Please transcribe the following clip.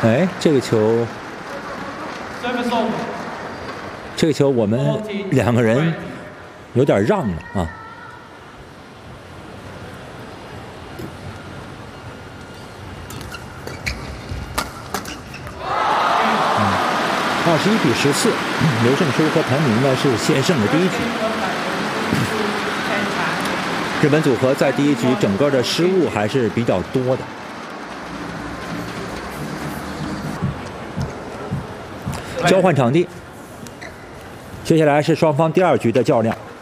哎，这个球我们2个人有点让了啊。21比14，刘胜书和谭明呢是先胜了第一局。日本组合在第一局整个的失误还是比较多的。交换场地，接下来是双方第2局的较量。